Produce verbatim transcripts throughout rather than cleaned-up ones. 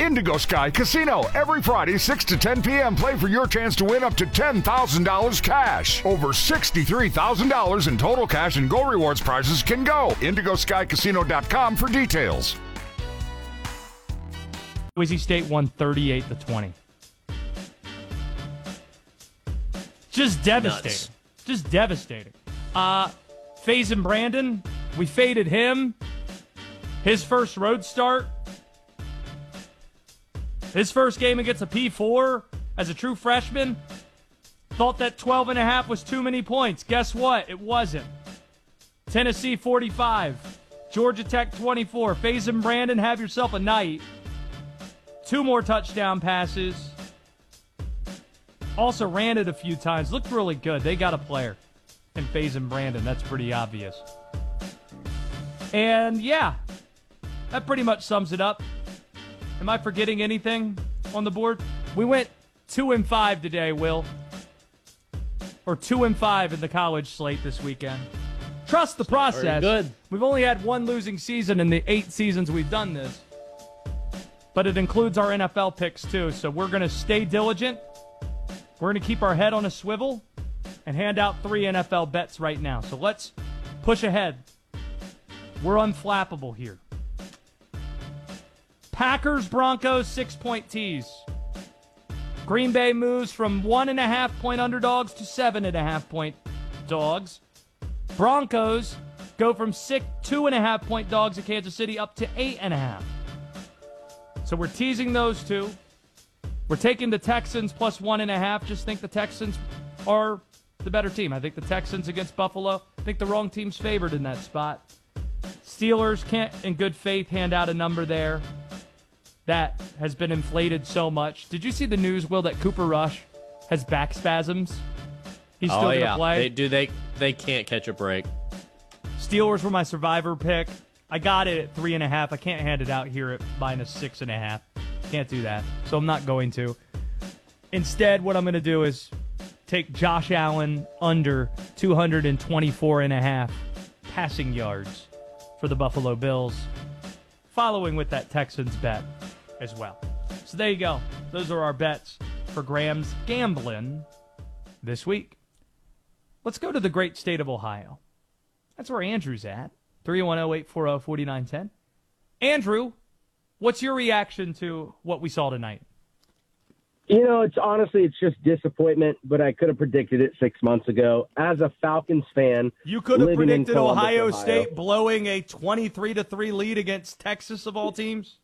Indigo Sky Casino. Every Friday, six to ten p.m., play for your chance to win up to ten thousand dollars cash. Over sixty-three thousand dollars in total cash and Go Rewards prizes can go. indigo sky casino dot com for details. Boise State won thirty-eight to twenty. Just devastating. Nuts. Just devastating. Uh, Faison Brandon, we faded him. His first road start. His first game against a P four as a true freshman. Thought that twelve and a half was too many points. Guess what? It wasn't. Tennessee forty-five. Georgia Tech twenty-four. Faison Brandon, have yourself a night. Two more touchdown passes. Also ran it a few times. Looked really good. They got a player in Faison Brandon. That's pretty obvious. And, yeah, that pretty much sums it up. Am I forgetting anything on the board? We went two and five today, Will. Or two and five in the college slate this weekend. Trust the process. Very good. We've only had one losing season in the eight seasons we've done this. But it includes our N F L picks, too. So we're going to stay diligent. We're going to keep our head on a swivel and hand out three N F L bets right now. So let's push ahead. We're unflappable here. Packers, Broncos, six-point tees. Green Bay moves from one and a half point underdogs to seven and a half point dogs. Broncos go from six, two and a half point dogs at Kansas City up to eight and a half. So we're teasing those two. We're taking the Texans plus one and a half. Just think the Texans are the better team. I think the Texans against Buffalo. I think the wrong team's favored in that spot. Steelers can't, in good faith, hand out a number there. That has been inflated so much. Did you see the news, Will, that Cooper Rush has back spasms? He's still oh, going to yeah. play. They, do they? They can't catch a break. Steelers were my survivor pick. I got it at three and a half. I can't hand it out here at minus six and a half. Can't do that. So I'm not going to. Instead, what I'm going to do is take Josh Allen under two twenty-four and a half passing yards for the Buffalo Bills, following with that Texans bet as well. So there you go. Those are our bets for Graham's Gambling this week. Let's go to the great state of Ohio. That's where Andrew's at. three one zero, eight four zero, four nine one zero. Andrew, what's your reaction to what we saw tonight? You know, it's honestly, it's just disappointment, but I could have predicted it six months ago. As a Falcons fan, you could have living in predicted Columbus, Ohio, Ohio State blowing a twenty-three to three lead against Texas of all teams?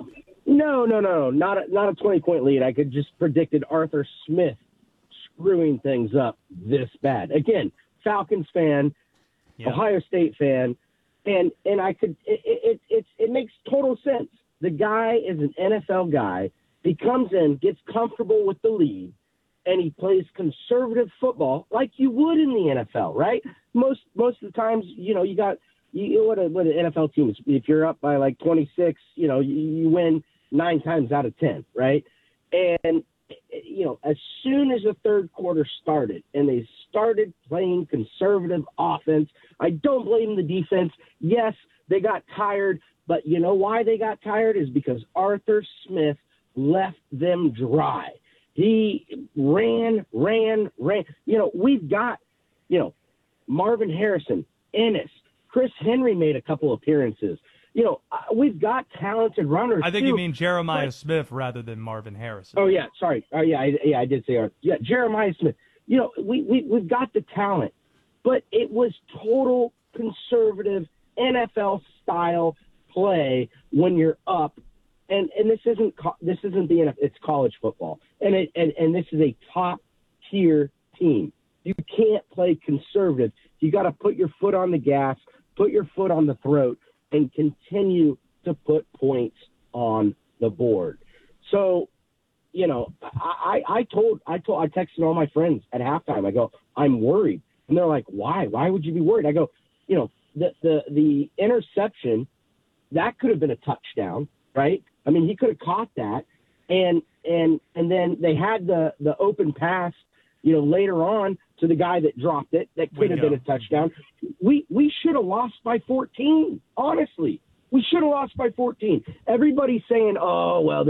No, no, no, not a, not a twenty-point lead. I could just predicted Arthur Smith screwing things up this bad. Again, Falcons fan, Yeah. Ohio State fan, and and I could it it it, it makes total sense. The guy is an N F L guy. He comes in, gets comfortable with the lead, and he plays conservative football like you would in the N F L, right? Most most of the times, you know, you got you what a, what an N F L team is. If you're up by like twenty-six, you know, you, you win nine times out of ten, right? And you know, as soon as the third quarter started and they started playing conservative offense, I don't blame the defense. Yes, they got tired, but you know why they got tired is because Arthur Smith left them dry. He ran, ran, ran. You know, we've got, you know, Marvin Harrison, Ennis, Chris Henry made a couple appearances. You know, we've got talented runners. I think too, you mean Jeremiah but, Smith rather than Marvin Harrison. Oh yeah, sorry. Oh yeah, I, yeah, I did say Arthur. Yeah, Jeremiah Smith. You know, we we we've got the talent, but it was total conservative N F L style play when you're up. And and this isn't this isn't the N F L, it's college football, and it and, and this is a top tier team. You can't play conservative. You got to put your foot on the gas, put your foot on the throat, and continue to put points on the board. So, you know, I, I told I told I texted all my friends at halftime. I go, I'm worried, and they're like, why? Why would you be worried? I go, you know, the the the interception that could have been a touchdown, right? I mean, he could have caught that, and and and then they had the, the open pass, you know, later on to the guy that dropped it. That could have been a touchdown. We we should have lost by fourteen. Honestly, we should have lost by fourteen. Everybody's saying, "Oh well,